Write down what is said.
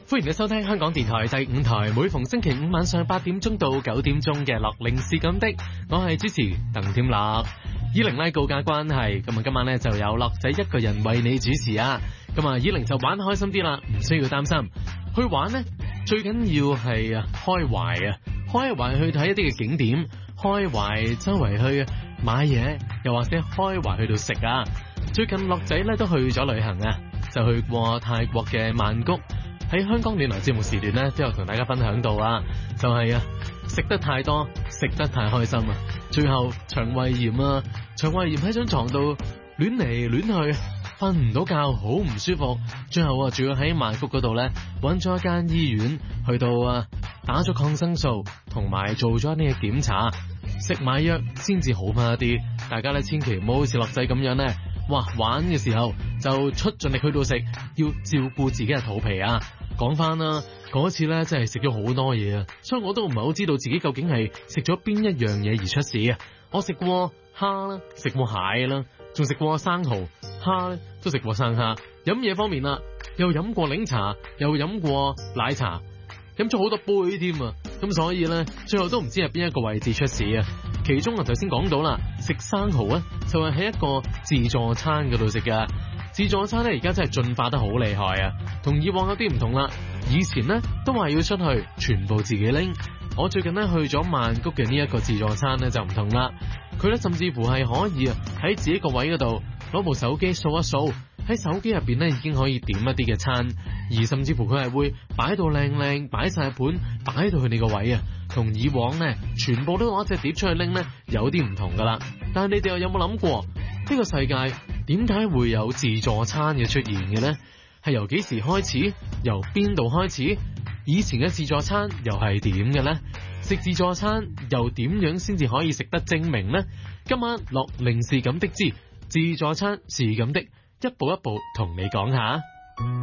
歡迎你收聽香港電台第5台，每逢星期5晚上8點鐘到9點鐘嘅樂齡是咁的，我係主持鄧添樂。依玲呢告假關係，咁啊今晚呢就有樂仔一個人為你主持啊。咁啊依玲就玩開心啲啦，唔需要擔心。去玩呢最緊要係開懷啊，開懷去睇一啲嘅景點，開懷周圍去買嘢，又或者開懷去到食啊。最近樂仔呢都去咗旅行啊，就去過泰國嘅曼谷。喺香港暖流節目時段呢，都有同大家分享到啊，就係食得太多，食得太開心啊，最後腸胃炎啊，腸胃炎喺張床度亂嚟亂去，瞓唔到覺，好唔舒服，最後仲要喺曼谷嗰度呢，揾咗一間醫院，去到打咗抗生素，同埋做咗一啲嘅檢查，食埋藥先至好翻一啲。大家呢，千祈唔好好似樂仔咁樣呢，玩嘅時候就出盡力去到食，要照顧自己嘅肚皮啊。講翻啦，嗰次咧真係食咗好多嘢啊，所以我都唔係好知道自己究竟係食咗邊一樣嘢而出事啊。我食過蝦啦，食過蟹啦，仲食過生蠔，蝦咧都食過生蝦。飲嘢方面啦，又飲過檸茶，又飲過奶茶，飲咗好多杯添啊。咁所以咧，最後都唔知係邊一個位置出事啊。其中頭先講到啦，食生蠔咧就係喺一個自助餐嗰度食噶。自助餐咧而家真係進化得好厲害啊，同以往有啲唔同啦。以前咧都話要出去全部自己拎，我最近咧去咗曼谷嘅呢一個自助餐咧就唔同啦。佢咧甚至乎係可以喺自己個位嗰度攞部手機掃一掃，喺手機入邊咧已經可以點一啲嘅餐，而甚至乎佢係會擺到靚靚，擺晒盤，擺到去你個位啊。同以往咧全部都攞隻碟出去拎咧有啲唔同噶啦。但係你哋又有冇諗過呢個世界點解會有自助餐嘅出現嘅呢？係由幾時開始？由邊度開始？以前嘅自助餐又係點嘅呢？食自助餐又點樣先至可以食得精明呢？今晚樂齡是咁的之自助餐是咁的，一步一步同你講下。